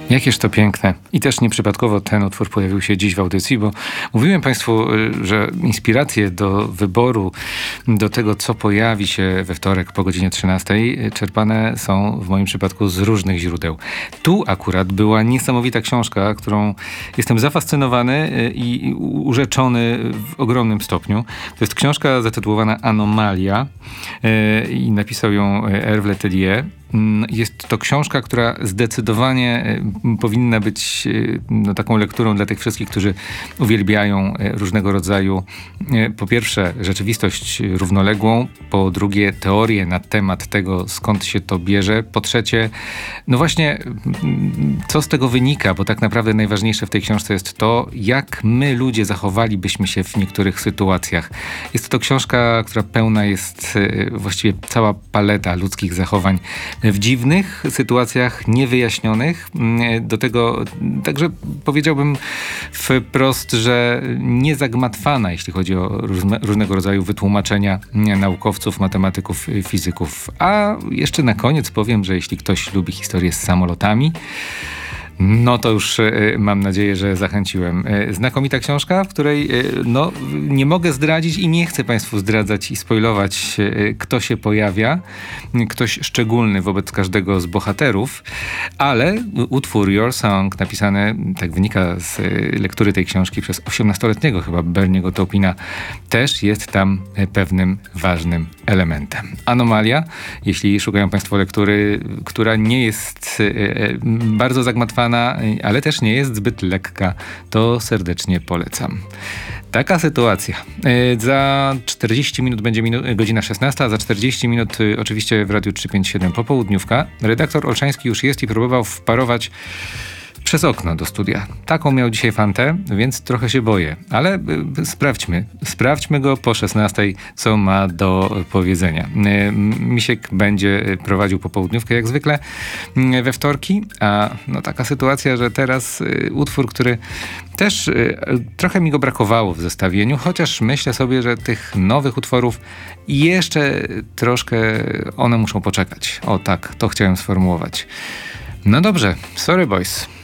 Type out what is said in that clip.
Jakież to piękne. I też nieprzypadkowo ten utwór pojawił się dziś w audycji, bo mówiłem Państwu, że inspiracje do wyboru, do tego, co pojawi się we wtorek po godzinie 13, czerpane są w moim przypadku z różnych źródeł. Tu akurat była niesamowita książka, którą jestem zafascynowany i urzeczony w ogromnym stopniu. To jest książka zatytułowana Anomalia i napisał ją Hervé Letellier. Jest to książka, która zdecydowanie powinna być taką lekturą dla tych wszystkich, którzy uwielbiają różnego rodzaju, po pierwsze, rzeczywistość równoległą, po drugie, teorie na temat tego, skąd się to bierze, po trzecie, no właśnie, co z tego wynika, bo tak naprawdę najważniejsze w tej książce jest to, jak my, ludzie, zachowalibyśmy się w niektórych sytuacjach. Jest to książka, która pełna jest właściwie cała paleta ludzkich zachowań w dziwnych sytuacjach, niewyjaśnionych. Do tego także powiedziałbym wprost, że niezagmatwana, jeśli chodzi o różnego rodzaju wytłumaczenia naukowców, matematyków, fizyków. A jeszcze na koniec powiem, że jeśli ktoś lubi historię z samolotami, no to już mam nadzieję, że zachęciłem. Znakomita książka, w której nie mogę zdradzić i nie chcę Państwu zdradzać i spoilować, kto się pojawia. Ktoś szczególny wobec każdego z bohaterów, ale utwór Your Song, napisany, tak wynika z lektury tej książki, przez 18-letniego chyba Berniego Taupina, też jest tam pewnym ważnym elementem. Anomalia, jeśli szukają Państwo lektury, która nie jest bardzo zagmatwana, ale też nie jest zbyt lekka, to serdecznie polecam. Taka sytuacja. Za 40 minut będzie godzina 16, a za 40 minut oczywiście w Radiu 357 popołudniówka. Redaktor Olszański już jest i próbował wparować przez okno do studia. Taką miał dzisiaj fantę, więc trochę się boję. Ale sprawdźmy go po 16, co ma do powiedzenia. Misiek będzie prowadził popołudniówkę jak zwykle we wtorki, a taka sytuacja, że teraz utwór, który też trochę mi go brakowało w zestawieniu, chociaż myślę sobie, że tych nowych utworów jeszcze troszkę one muszą poczekać. O tak, to chciałem sformułować. No dobrze, sorry boys.